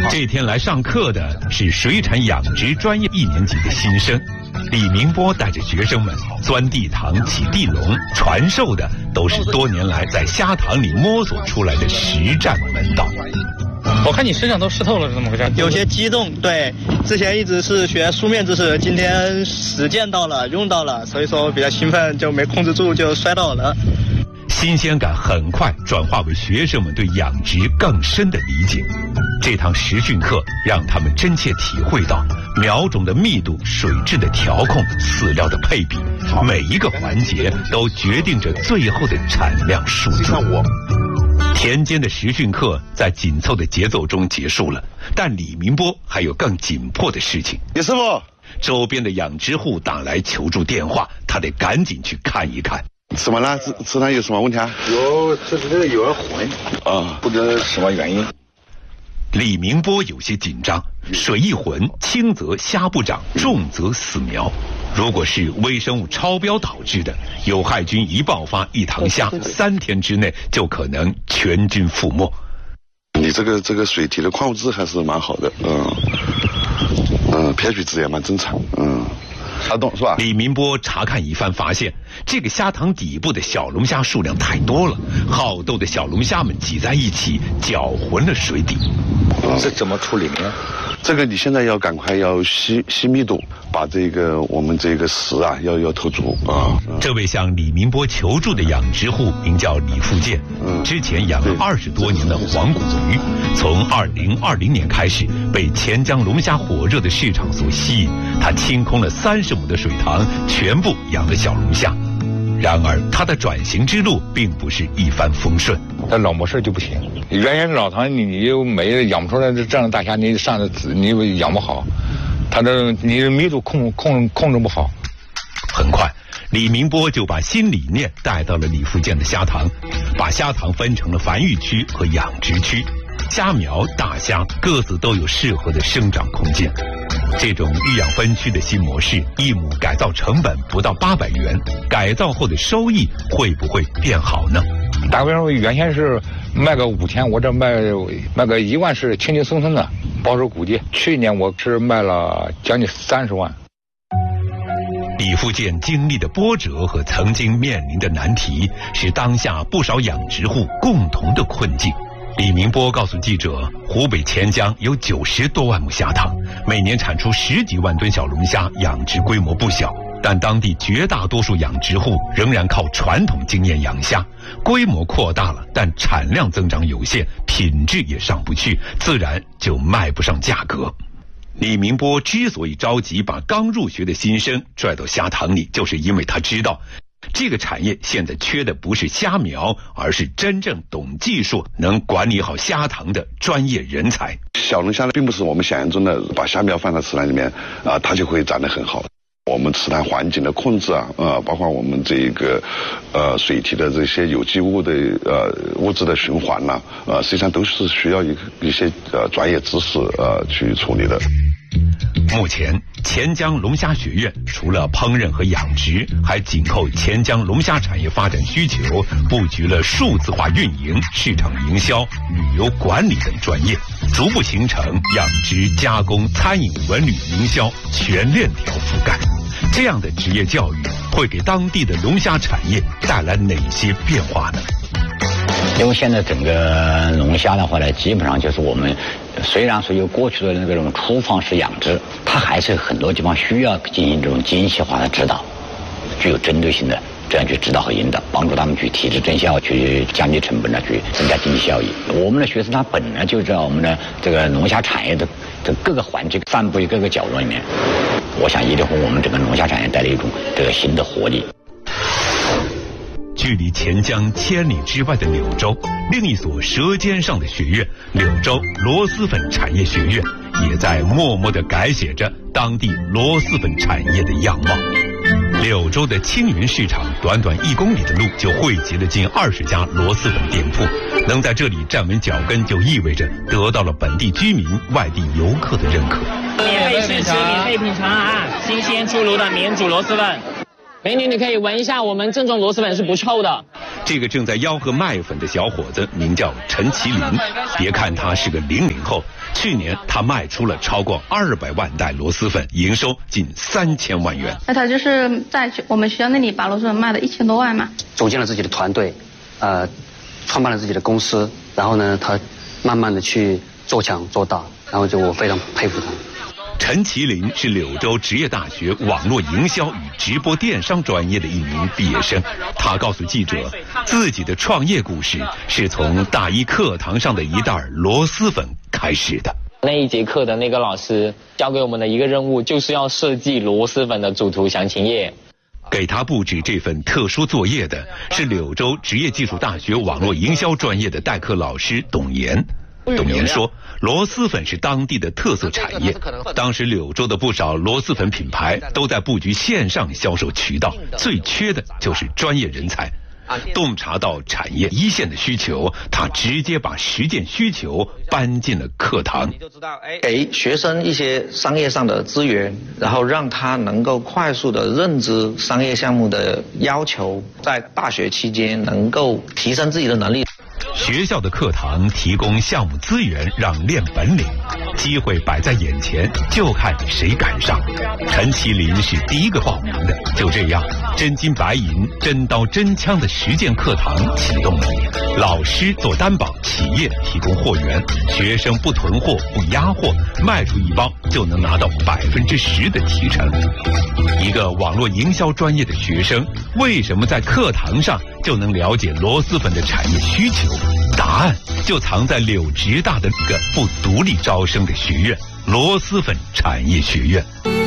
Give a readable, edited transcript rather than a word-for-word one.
这天来上课的是水产养殖专业1年级的新生，李明波带着学生们钻地塘、起地笼，传授的都是多年来在虾塘里摸索出来的实战门道。 我看你身上都湿透了，是怎么回事？ 有些激动，对，之前一直是学书面知识，今天实践到了，用到了，所以说比较兴奋，就没控制住就摔倒了。 新鲜感很快转化为学生们对养殖更深的理解。这堂实训课让他们真切体会到苗种的密度、水质的调控、饲料的配比，每一个环节都决定着最后的产量数字。田间的实训课在紧凑的节奏中结束了，但李明波还有更紧迫的事情。 李师傅， 周边的养殖户打来求助电话，他得赶紧去看一看。 怎么了？池塘有什么问题啊？ 这个有点混啊，不知道什么原因。 李明波有些紧张，水一浑，轻则虾不长，重则死苗。如果是微生物超标导致的，有害菌一爆发，一塘虾3天之内就可能全军覆没。 你这个水体的矿物质还是蛮好的，pH 值也蛮正常，查懂是吧？ 李明波查看一番，发现这个虾塘底部的小龙虾数量太多了，好斗的小龙虾们挤在一起，搅浑了水底。 这怎么处理呢？ 这个你现在要赶快要吸密度，把我们这个石啊要投足啊。 这位向李明波求助的养殖户名叫李富建，之前养了20多年的黄骨鱼，从2020年开始被钱江龙虾火热的市场所吸引，他清空了30亩的水塘，全部养了小龙虾。然而他的转型之路并不是一帆风顺。 那老模式就不行，原先老塘你又没养不出来这样的大虾，你上的你养不好，你的密度控制不好。 很快李明波就把新理念带到了李富建的虾塘，把虾塘分成了繁育区和养殖区，虾苗大虾各自都有适合的生长空间。这种育养分区的新模式，一亩改造成本不到800元，改造后的收益会不会变好呢？ 打比方说，原先是卖个5000，我这卖个1万是轻轻松松的，保守估计。去年我是卖了将近30万。 李富建经历的波折和曾经面临的难题，是当下不少养殖户共同的困境。李明波告诉记者，湖北钱江有90多万亩虾塘，每年产出10几万吨小龙虾，养殖规模不小。但当地绝大多数养殖户仍然靠传统经验养虾，规模扩大了，但产量增长有限，品质也上不去，自然就卖不上价格。李明波之所以着急把刚入学的新生拽到虾塘里，就是因为他知道这个产业现在缺的不是虾苗，而是真正懂技术、能管理好虾塘的专业人才。 小龙虾并不是我们想象中的把虾苗放在池塘里面它就会长得很好。我们池塘环境的控制包括我们这个水体的这些有机物的物质的循环实际上都是需要一些专业知识去处理的。 目前钱江龙虾学院除了烹饪和养殖，还紧扣钱江龙虾产业发展需求，布局了数字化运营、市场营销、旅游管理等专业，逐步形成养殖、加工、餐饮、文旅、营销全链条覆盖。这样的职业教育会给当地的龙虾产业带来哪些变化呢？ 因为现在整个龙虾的话呢，基本上就是我们虽然说有过去的那种厨房式养殖，它还是很多地方需要进行这种精细化的指导，具有针对性的这样去指导和引导，帮助他们去提质增效，去降低成本去增加经济效益。我们的学生他本来就在我们的这个龙虾产业的这各个环节散布于各个角落里面，我想一定会我们整个龙虾产业带来一种这个新的活力。 距离钱江千里之外的柳州，另一所舌尖上的学院——柳州螺蛳粉产业学院，也在默默地改写着当地螺蛳粉产业的样貌。柳州的青云市场，短短1公里的路就汇集了近20家螺蛳粉店铺，能在这里站稳脚跟，就意味着得到了本地居民、外地游客的认可。 免费试吃，免费品尝啊！新鲜出炉的免煮螺蛳粉。 美女，你可以闻一下，我们正宗螺蛳粉是不臭的。 这个正在吆喝卖粉的小伙子名叫陈其林，别看他是个00后，去年他卖出了超过200万袋螺蛳粉，营收近3000万元。 那他就是在我们学校那里把螺蛳粉卖了1000多万嘛。 组建了自己的团队，创办了自己的公司，然后呢，他慢慢的去做强做大，然后我非常佩服他。 陈其林是柳州职业大学网络营销与直播电商专业的一名毕业生。他告诉记者，自己的创业故事是从大一课堂上的一袋螺蛳粉开始的。 那一节课的那个老师交给我们的一个任务，就是要设计螺蛳粉的主图详情页。 给他布置这份特殊作业的是柳州职业技术大学网络营销专业的代课老师董岩。董岩说，螺蛳粉是当地的特色产业，当时柳州的不少螺蛳粉品牌都在布局线上销售渠道，最缺的就是专业人才。洞察到产业一线的需求，他直接把实践需求搬进了课堂， 给学生一些商业上的资源，然后让他能够快速的认知商业项目的要求，在大学期间能够提升自己的能力。 学校的课堂提供项目资源，让练本领，机会摆在眼前，就看谁赶上。陈其林是第一个报名的，就这样，真金白银、真刀真枪的实践课堂启动了。老师做担保，企业提供货源，学生不囤货、不压货，卖出一包就能拿到10%的提成。一个网络营销专业的学生，为什么在课堂上就能了解螺蛳粉的产业需求？答案就藏在柳职大的那个不独立招生的学院——螺蛳粉产业学院。